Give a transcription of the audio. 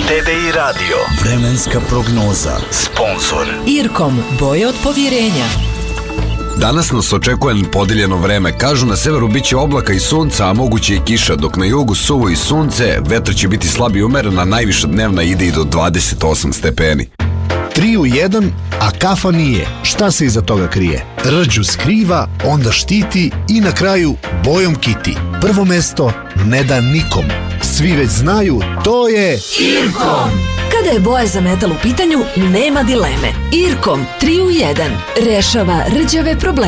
TDI Radio. Vremenska prognoza. Sponzor Irkom, boje od povjerenja. Danas nas očekuje podeljeno vreme. Kažu na severu biće oblaka i sunca, a moguće i kiša, dok na jugu suvo i sunce, vetar će biti slab i umeren, a najviša dnevna ide i do 28 stepeni. 3 u 1, a kafa nije. Šta se iza toga krije? Rđu skriva, onda štiti i na kraju bojom kiti. Prvo mesto ne da nikom. Svi već znaju, to je Irkom. Kada je boja za metal u pitanju, nema dileme. Irkom 3 u 1 rešava rđave probleme.